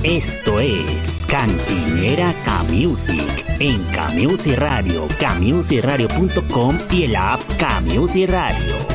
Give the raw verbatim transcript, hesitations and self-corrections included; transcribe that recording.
Esto es Cantinera K-Music en K-Music Radio, K music radio punto com y el app K-Music Radio.